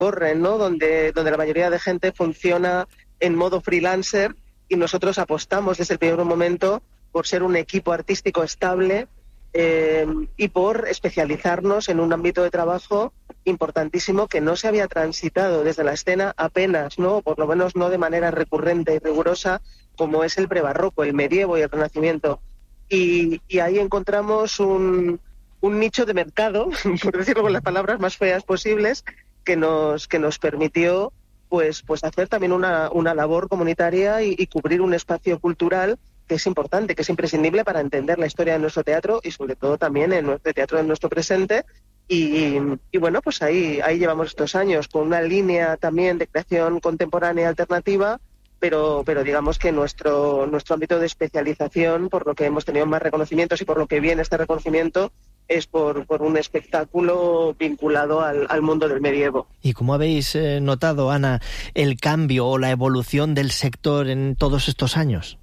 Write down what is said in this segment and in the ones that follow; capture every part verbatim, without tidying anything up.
corren, ¿no? Donde, donde la mayoría de gente funciona en modo freelancer y nosotros apostamos desde el primer momento por ser un equipo artístico estable eh, y por especializarnos en un ámbito de trabajo importantísimo que no se había transitado desde la escena apenas, ¿no? O por lo menos no de manera recurrente y rigurosa, como es el prebarroco, el medievo y el renacimiento. Y, y ahí encontramos un, un nicho de mercado, por decirlo con las palabras más feas posibles, que nos, que nos permitió pues, pues hacer también una, una labor comunitaria y, y cubrir un espacio cultural que es importante, que es imprescindible para entender la historia de nuestro teatro y sobre todo también en nuestro teatro de nuestro presente. Y, y bueno, pues ahí, ahí llevamos estos años con una línea también de creación contemporánea alternativa, pero, pero digamos que nuestro, nuestro ámbito de especialización, por lo que hemos tenido más reconocimientos y por lo que viene este reconocimiento, es por, por un espectáculo vinculado al, al mundo del medievo. ¿Y cómo habéis eh, notado, Ana, el cambio o la evolución del sector en todos estos años?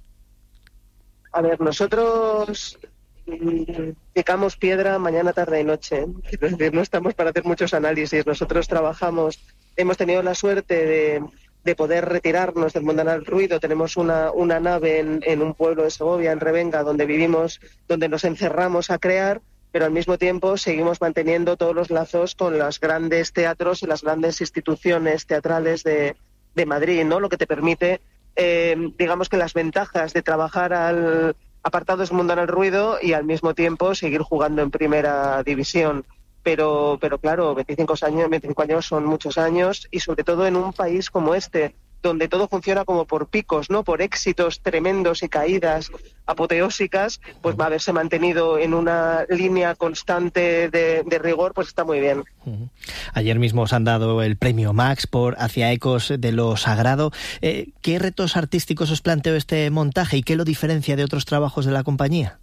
A ver, nosotros picamos piedra mañana, tarde y noche. Es decir, no estamos para hacer muchos análisis. Nosotros trabajamos, hemos tenido la suerte de, de poder retirarnos del mundanal ruido. Tenemos una, una nave en, en un pueblo de Segovia, en Revenga, donde vivimos, donde nos encerramos a crear, pero al mismo tiempo seguimos manteniendo todos los lazos con los grandes teatros y las grandes instituciones teatrales de, de Madrid, ¿no? Lo que te permite, eh, digamos que las ventajas de trabajar al apartados del mundanal ruido y al mismo tiempo seguir jugando en primera división. Pero, pero claro, veinticinco años, veinticinco años son muchos años y sobre todo en un país como este, donde todo funciona como por picos, ¿no? Por éxitos tremendos y caídas apoteósicas, pues va a haberse mantenido en una línea constante de, de rigor, pues está muy bien. Uh-huh. Ayer mismo os han dado el premio Max por Hacia ecos de lo sagrado. Eh, ¿Qué retos artísticos os planteó este montaje y qué lo diferencia de otros trabajos de la compañía?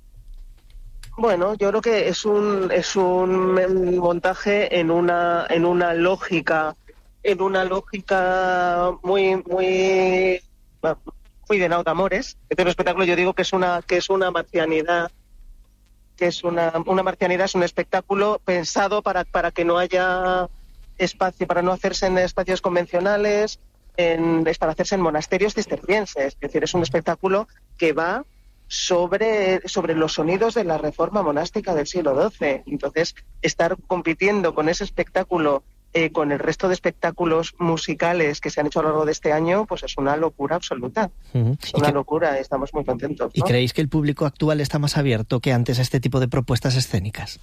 Bueno, yo creo que es un es un montaje en una en una lógica en una lógica muy muy muy de Naudamores. Este es un espectáculo, yo digo que es una que es una marcianidad, que es una una marcianidad, es un espectáculo pensado para para que no haya espacio, para no hacerse en espacios convencionales, en, es para hacerse en monasterios cistercienses. Es decir, es un espectáculo que va sobre, sobre los sonidos de la reforma monástica del siglo doce. Entonces, estar compitiendo con ese espectáculo, eh, con el resto de espectáculos musicales que se han hecho a lo largo de este año, pues es una locura absoluta. Uh-huh. Es una que... locura, estamos muy contentos, ¿no? ¿Y creéis que el público actual está más abierto que antes a este tipo de propuestas escénicas?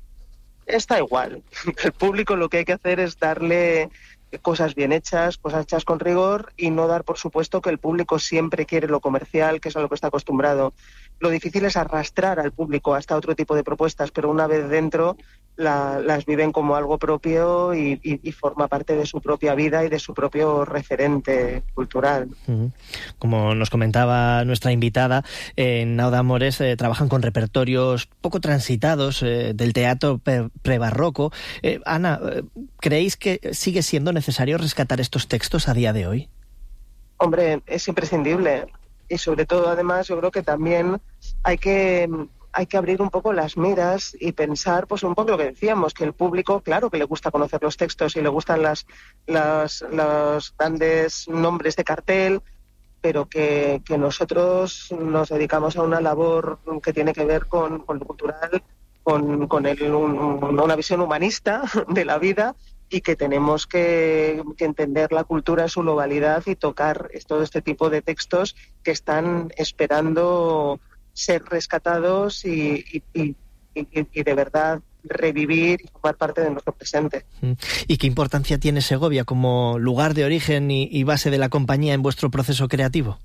Está igual. El público lo que hay que hacer es darle cosas bien hechas, cosas hechas con rigor y no dar por supuesto que el público siempre quiere lo comercial, que es a lo que está acostumbrado. Lo difícil es arrastrar al público hasta otro tipo de propuestas, pero una vez dentro la, las viven como algo propio y, y, y forma parte de su propia vida y de su propio referente cultural. Uh-huh. Como nos comentaba nuestra invitada, en Naudamores eh, trabajan con repertorios poco transitados eh, del teatro pre- prebarroco. Eh, Ana, ¿creéis que sigue siendo necesario rescatar estos textos a día de hoy? Hombre, es imprescindible. Y sobre todo, además, yo creo que también hay que hay que abrir un poco las miras y pensar, pues un poco lo que decíamos, que el público, claro que le gusta conocer los textos y le gustan las, las los grandes nombres de cartel, pero que, que nosotros nos dedicamos a una labor que tiene que ver con, con lo cultural, con, con el, un, una visión humanista de la vida, y que tenemos que, que entender la cultura en su globalidad y tocar todo este tipo de textos que están esperando ser rescatados y, y, y, y, y de verdad revivir y formar parte de nuestro presente. ¿Y qué importancia tiene Segovia como lugar de origen y, y base de la compañía en vuestro proceso creativo?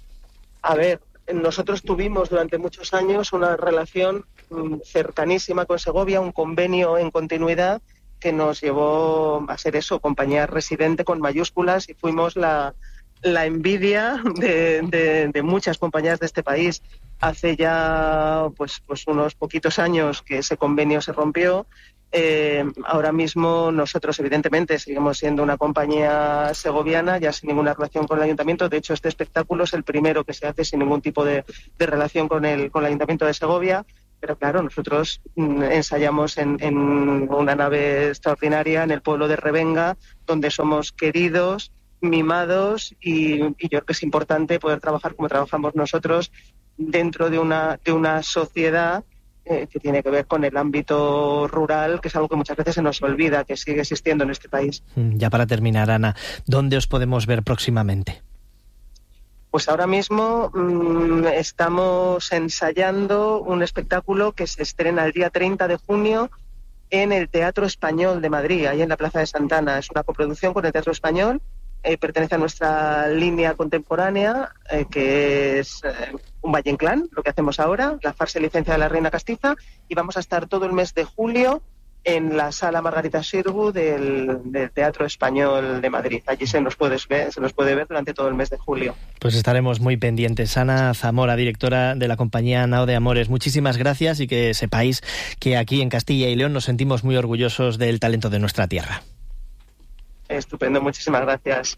A ver, nosotros tuvimos durante muchos años una relación cercanísima con Segovia, un convenio en continuidad que nos llevó a ser eso, compañía residente con mayúsculas, y fuimos la, la envidia de, de, de muchas compañías de este país. Hace ya pues, pues unos poquitos años que ese convenio se rompió. Eh, ahora mismo nosotros evidentemente seguimos siendo una compañía segoviana, ya sin ninguna relación con el ayuntamiento. De hecho, este espectáculo es el primero que se hace sin ningún tipo de, de relación con el, con el ayuntamiento de Segovia. Pero claro, nosotros mm, ensayamos en, en una nave extraordinaria en el pueblo de Revenga, donde somos queridos, mimados, y, y yo creo que es importante poder trabajar como trabajamos nosotros dentro de una, de una sociedad eh, que tiene que ver con el ámbito rural, que es algo que muchas veces se nos olvida, que sigue existiendo en este país. Ya para terminar, Ana, ¿dónde os podemos ver próximamente? Pues ahora mismo mmm, estamos ensayando un espectáculo que se estrena el día treinta de junio en el Teatro Español de Madrid, ahí en la Plaza de Santana. Es una coproducción con el Teatro Español, eh, pertenece a nuestra línea contemporánea, eh, que es eh, un Valle Inclán, lo que hacemos ahora, la farsa y licencia de la Reina Castiza, y vamos a estar todo el mes de julio en la sala Margarita Xirgu del, del Teatro Español de Madrid. Allí se nos puede ver, se nos puede ver durante todo el mes de julio. Pues estaremos muy pendientes. Ana Zamora, directora de la compañía Nao de Amores, muchísimas gracias, y que sepáis que aquí en Castilla y León nos sentimos muy orgullosos del talento de nuestra tierra. Estupendo, muchísimas gracias.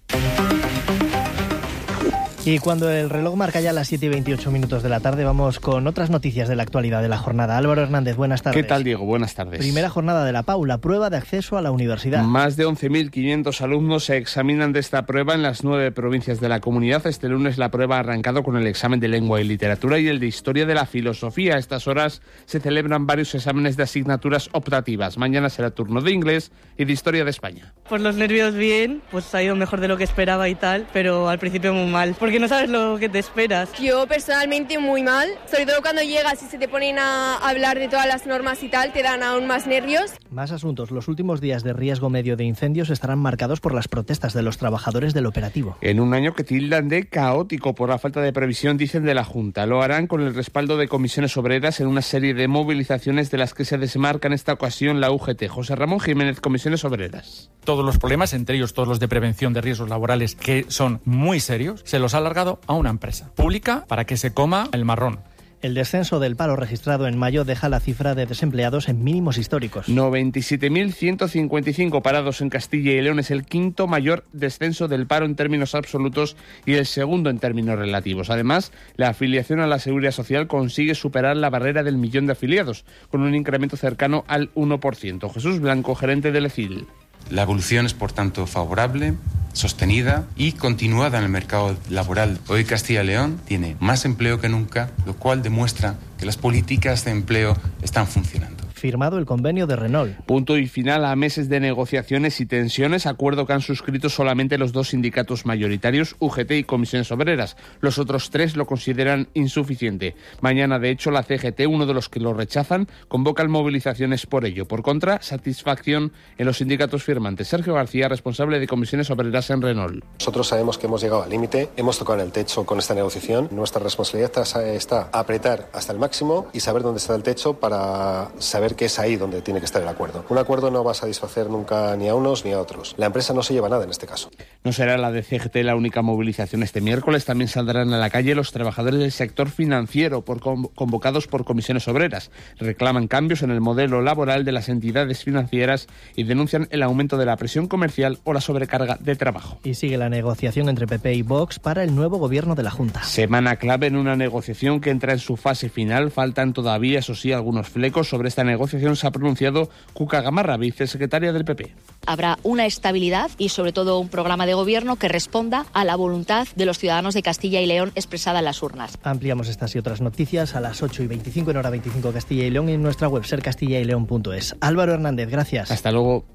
Y cuando el reloj marca ya las siete y veintiocho minutos de la tarde, vamos con otras noticias de la actualidad de la jornada. Álvaro Hernández, buenas tardes. ¿Qué tal, Diego? Buenas tardes. Primera jornada de la P A U, la prueba de acceso a la universidad. Más de once mil quinientos alumnos se examinan de esta prueba en las nueve provincias de la comunidad. Este lunes la prueba ha arrancado con el examen de lengua y literatura y el de historia de la filosofía. A estas horas se celebran varios exámenes de asignaturas optativas. Mañana será turno de inglés y de historia de España. Por los nervios bien, pues ha ido mejor de lo que esperaba y tal, pero al principio muy mal, porque no sabes lo que te esperas. Yo personalmente muy mal, sobre todo cuando llegas y se te ponen a hablar de todas las normas y tal, te dan aún más nervios. Más asuntos. Los últimos días de riesgo medio de incendios estarán marcados por las protestas de los trabajadores del operativo. En un año que tildan de caótico por la falta de previsión, dicen de la Junta. Lo harán con el respaldo de comisiones obreras en una serie de movilizaciones de las que se desmarca en esta ocasión la U G T. José Ramón Jiménez, comisiones obreras. Todos los problemas, entre ellos todos los de prevención de riesgos laborales, que son muy serios, se los ha alargado a una empresa pública para que se coma el marrón. El descenso del paro registrado en mayo deja la cifra de desempleados en mínimos históricos. noventa y siete mil ciento cincuenta y cinco parados en Castilla y León es el quinto mayor descenso del paro en términos absolutos y el segundo en términos relativos. Además, la afiliación a la Seguridad Social consigue superar la barrera del millón de afiliados, con un incremento cercano al uno por ciento. Jesús Blanco, gerente del E C I L. La evolución es, por tanto, favorable, sostenida y continuada en el mercado laboral. Hoy Castilla y León tiene más empleo que nunca, lo cual demuestra que las políticas de empleo están funcionando. Firmado el convenio de Renault. Punto y final a meses de negociaciones y tensiones, acuerdo que han suscrito solamente los dos sindicatos mayoritarios, U G T y Comisiones Obreras. Los otros tres lo consideran insuficiente. Mañana, de hecho, la C G T, uno de los que lo rechazan, convocan movilizaciones por ello. Por contra, satisfacción en los sindicatos firmantes. Sergio García, responsable de Comisiones Obreras en Renault. Nosotros sabemos que hemos llegado al límite, hemos tocado en el techo con esta negociación. Nuestra responsabilidad está apretar hasta el máximo y saber dónde está el techo para saber que es ahí donde tiene que estar el acuerdo. Un acuerdo no va a satisfacer nunca ni a unos ni a otros. La empresa no se lleva nada en este caso. No será la de C G T la única movilización este miércoles. También saldrán a la calle los trabajadores del sector financiero por convocados por comisiones obreras. Reclaman cambios en el modelo laboral de las entidades financieras y denuncian el aumento de la presión comercial o la sobrecarga de trabajo. Y sigue la negociación entre P P y Vox para el nuevo gobierno de la Junta. Semana clave en una negociación que entra en su fase final. Faltan todavía, eso sí, algunos flecos. Sobre esta negociación se ha pronunciado Cuca Gamarra, vicesecretaria del P P. Habrá una estabilidad y sobre todo un programa de gobierno que responda a la voluntad de los ciudadanos de Castilla y León expresada en las urnas. Ampliamos estas y otras noticias a las ocho y veinticinco en hora veinticinco Castilla y León y en nuestra web ser castilla y león punto es. Álvaro Hernández, gracias. Hasta luego.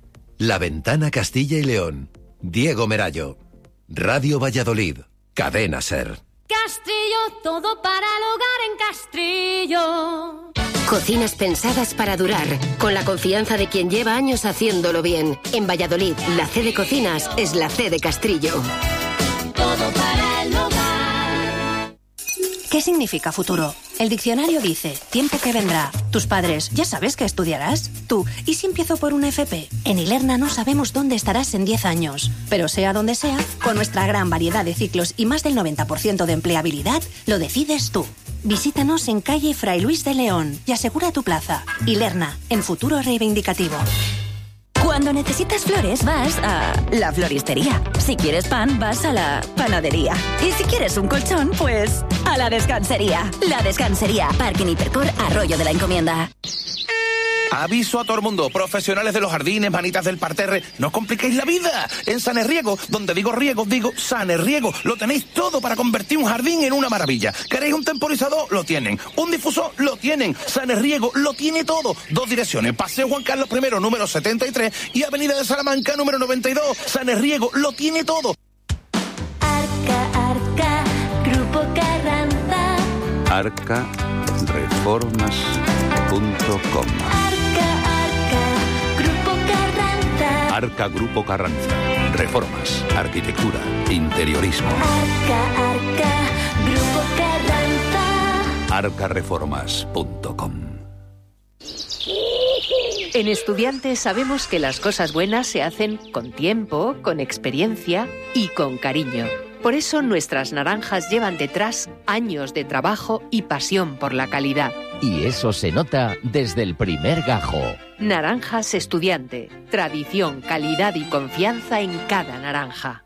La Ventana Castilla y León. Diego Merallo. Radio Valladolid. Cadena SER. Castrillo, todo para el hogar en Castrillo. Cocinas pensadas para durar, con la confianza de quien lleva años haciéndolo bien. En Valladolid, la C de Cocinas es la C de Castrillo. Todo para el hogar. ¿Qué significa futuro? El diccionario dice, tiempo que vendrá. Tus padres, ¿ya sabes qué estudiarás? Tú, ¿y si empiezo por una F P? En Ilerna no sabemos dónde estarás en diez años. Pero sea donde sea, con nuestra gran variedad de ciclos y más del noventa por ciento de empleabilidad, lo decides tú. Visítanos en calle Fray Luis de León y asegura tu plaza. Ilerna, en futuro reivindicativo. Cuando necesitas flores, vas a la floristería. Si quieres pan, vas a la panadería. Y si quieres un colchón, pues a la descansería. La Descansería, Parking Hipercor, Arroyo de la Encomienda. Aviso a todo el mundo, profesionales de los jardines, manitas del parterre, no os compliquéis la vida. En Sanerriego, donde digo riego, digo Sanerriego, lo tenéis todo para convertir un jardín en una maravilla. ¿Queréis un temporizador? Lo tienen. ¿Un difusor? Lo tienen. Sanerriego lo tiene todo. Dos direcciones, Paseo Juan Carlos I, número setenta y tres y Avenida de Salamanca, número noventa y dos. Sanerriego lo tiene todo. Arca, Arca, Grupo Carranza. arca reformas punto com. Arca Grupo Carranza. Reformas, arquitectura, interiorismo. Arca, Arca, Grupo Carranza. arca reformas punto com. En Estudiantes sabemos que las cosas buenas se hacen con tiempo, con experiencia y con cariño. Por eso nuestras naranjas llevan detrás años de trabajo y pasión por la calidad. Y eso se nota desde el primer gajo. Naranjas Estudiante. Tradición, calidad y confianza en cada naranja.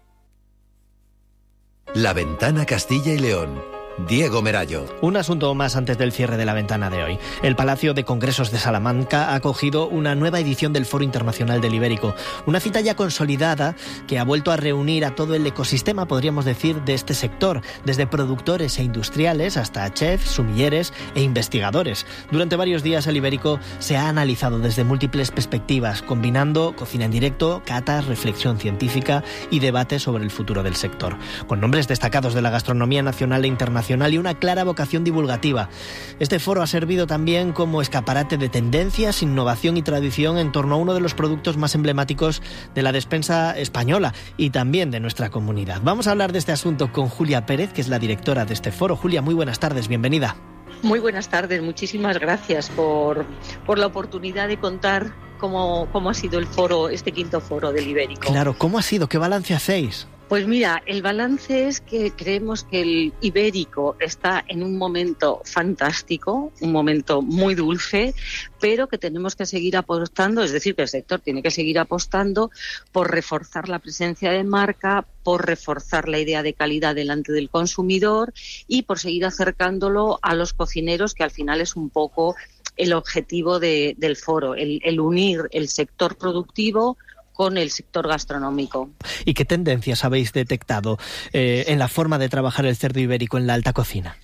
La Ventana Castilla y León. Diego Merallo. Un asunto más antes del cierre de la ventana de hoy. El Palacio de Congresos de Salamanca ha acogido una nueva edición del Foro Internacional del Ibérico, una cita ya consolidada que ha vuelto a reunir a todo el ecosistema, podríamos decir, de este sector, desde productores e industriales hasta chefs, sumilleres e investigadores. Durante varios días el Ibérico se ha analizado desde múltiples perspectivas, combinando cocina en directo, catas, reflexión científica y debate sobre el futuro del sector, con nombres destacados de la gastronomía nacional e internacional y una clara vocación divulgativa. Este foro ha servido también como escaparate de tendencias, innovación y tradición en torno a uno de los productos más emblemáticos de la despensa española y también de nuestra comunidad. Vamos a hablar de este asunto con Julia Pérez, que es la directora de este foro. Julia, muy buenas tardes, bienvenida. Muy buenas tardes, muchísimas gracias por, por la oportunidad de contar cómo, cómo ha sido el foro, este quinto foro del Ibérico. Claro, ¿cómo ha sido? ¿Qué balance hacéis? Pues mira, el balance es que creemos que el Ibérico está en un momento fantástico, un momento muy dulce, pero que tenemos que seguir apostando, es decir, que el sector tiene que seguir apostando por reforzar la presencia de marca, por reforzar la idea de calidad delante del consumidor y por seguir acercándolo a los cocineros, que al final es un poco el objetivo de, del foro, el, el unir el sector productivo con el sector gastronómico. ¿Y qué tendencias habéis detectado eh, en la forma de trabajar el cerdo ibérico en la alta cocina?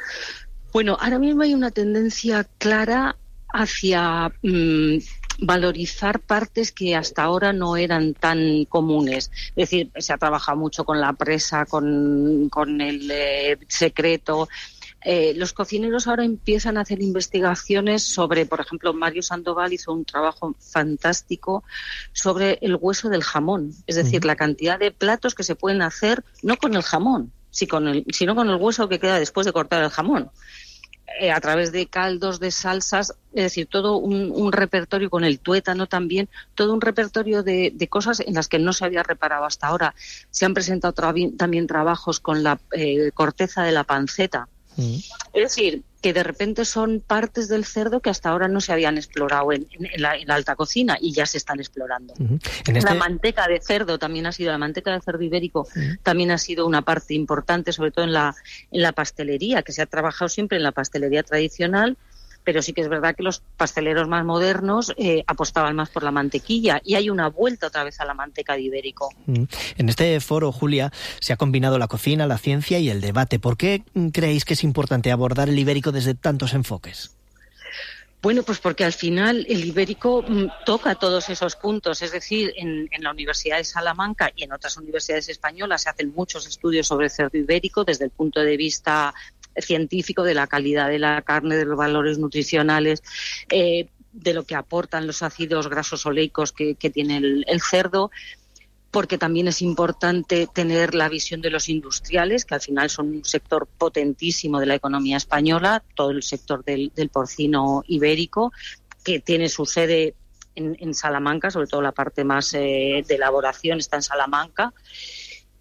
Bueno, ahora mismo hay una tendencia clara hacia mmm, valorizar partes que hasta ahora no eran tan comunes. Es decir, se ha trabajado mucho con la presa, con, con el eh, secreto. Eh, los cocineros ahora empiezan a hacer investigaciones sobre, por ejemplo, Mario Sandoval hizo un trabajo fantástico sobre el hueso del jamón, es decir, uh-huh. la cantidad de platos que se pueden hacer, no con el jamón, sino con el, sino con el hueso que queda después de cortar el jamón, eh, a través de caldos, de salsas, es decir, todo un, un repertorio con el tuétano también, todo un repertorio de, de cosas en las que no se había reparado hasta ahora. Se han presentado tra- también trabajos con la eh, corteza de la panceta. Mm. Es decir, que de repente son partes del cerdo que hasta ahora no se habían explorado en, en, la, en la alta cocina y ya se están explorando. Uh-huh. En este... La manteca de cerdo también ha sido, la manteca de cerdo ibérico uh-huh. también ha sido una parte importante, sobre todo en la, en la pastelería, que se ha trabajado siempre en la pastelería tradicional, pero sí que es verdad que los pasteleros más modernos eh, apostaban más por la mantequilla y hay una vuelta otra vez a la manteca de ibérico. En este foro, Julia, se ha combinado la cocina, la ciencia y el debate. ¿Por qué creéis que es importante abordar el ibérico desde tantos enfoques? Bueno, pues porque al final el ibérico mm, toca todos esos puntos, es decir, en, en la Universidad de Salamanca y en otras universidades españolas se hacen muchos estudios sobre el cerdo ibérico desde el punto de vista científico, de la calidad de la carne, de los valores nutricionales, eh, de lo que aportan los ácidos grasos oleicos que, que tiene el, el cerdo, porque también es importante tener la visión de los industriales, que al final son un sector potentísimo de la economía española, todo el sector del, del porcino ibérico, que tiene su sede en, en Salamanca, sobre todo la parte más eh, de elaboración está en Salamanca.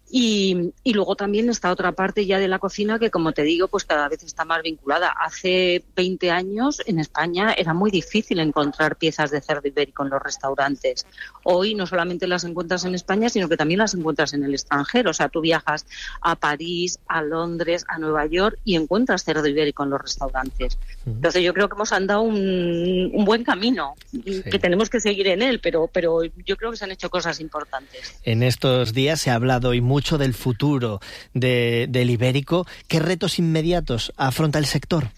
Y, y luego también esta otra parte ya de la cocina que, como te digo, pues cada vez está más vinculada. Hace veinte años en España era muy difícil encontrar piezas de cerdo ibérico en los restaurantes. Hoy no solamente las encuentras en España, sino que también las encuentras en el extranjero. O sea, tú viajas a París, a Londres, a Nueva York y encuentras cerdo ibérico en los restaurantes. Entonces yo creo que hemos andado un, un buen camino, sí. que tenemos que seguir en él, pero, pero yo creo que se han hecho cosas importantes. En estos días se ha hablado y mucho del futuro de, del ibérico. ¿Qué retos inmediatos afronta el sector?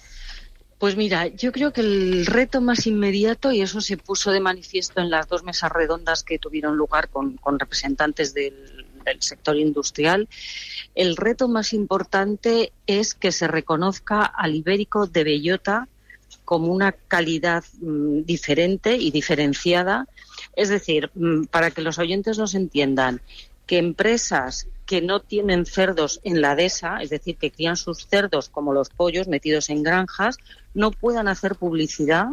Pues mira, yo creo que el reto más inmediato, y eso se puso de manifiesto en las dos mesas redondas que tuvieron lugar con, con representantes del, del sector industrial, el reto más importante es que se reconozca al ibérico de bellota como una calidad mmm, diferente y diferenciada. Es decir, mmm, para que los oyentes nos entiendan, que empresas que no tienen cerdos en la dehesa, es decir, que crían sus cerdos como los pollos metidos en granjas, no puedan hacer publicidad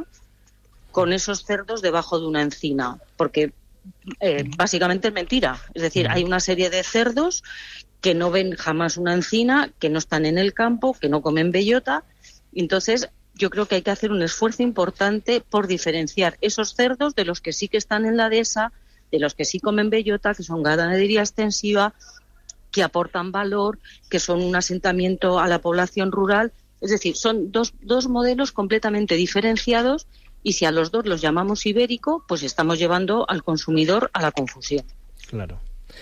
con esos cerdos debajo de una encina, porque eh, básicamente es mentira. Es decir, hay una serie de cerdos que no ven jamás una encina, que no están en el campo, que no comen bellota. Entonces, yo creo que hay que hacer un esfuerzo importante por diferenciar esos cerdos de los que sí que están en la dehesa, de los que sí comen bellota, que son ganadería extensiva, que aportan valor, que son un asentamiento a la población rural. Es decir, son dos, dos modelos completamente diferenciados y si a los dos los llamamos ibérico, pues estamos llevando al consumidor a la confusión. Claro.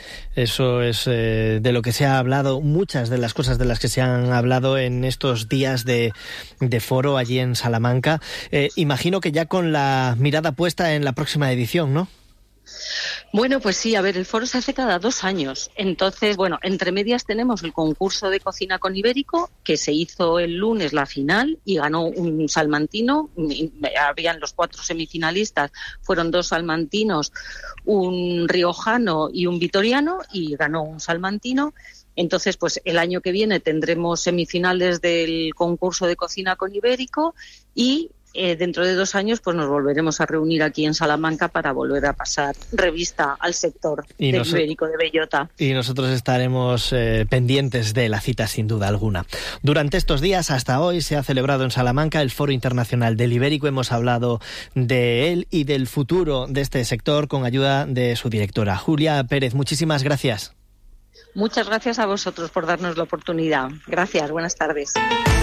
Eso es eh, de lo que se ha hablado, muchas de las cosas de las que se han hablado en estos días de, de foro allí en Salamanca. Eh, imagino que ya con la mirada puesta en la próxima edición, ¿no? Bueno, pues sí, a ver, el foro se hace cada dos años. Entonces, bueno, entre medias tenemos el concurso de cocina con ibérico, que se hizo el lunes la final y ganó un salmantino. Habían los cuatro semifinalistas, fueron dos salmantinos, un riojano y un vitoriano, y ganó un salmantino. Entonces, pues el año que viene tendremos semifinales del concurso de cocina con ibérico y Eh, dentro de dos años pues nos volveremos a reunir aquí en Salamanca para volver a pasar revista al sector y del nos... ibérico de bellota. Y nosotros estaremos eh, pendientes de la cita sin duda alguna. Durante estos días, hasta hoy, se ha celebrado en Salamanca el Foro Internacional del Ibérico. Hemos hablado de él y del futuro de este sector con ayuda de su directora, Julia Pérez. Muchísimas gracias. Muchas gracias a vosotros por darnos la oportunidad. Gracias, buenas tardes.